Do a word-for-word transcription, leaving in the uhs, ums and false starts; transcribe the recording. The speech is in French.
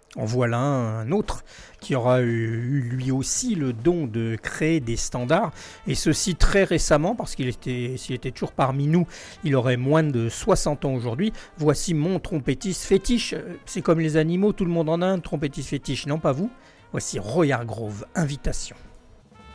En voilà un autre qui aura eu lui aussi le don de créer des standards, et ceci très récemment, parce qu'il était, s'il était toujours parmi nous, il aurait moins de soixante ans aujourd'hui. Voici mon trompettiste fétiche. C'est comme les animaux, tout le monde en a un trompettiste fétiche, non pas vous? Voici Roy Hargrove, Invitation.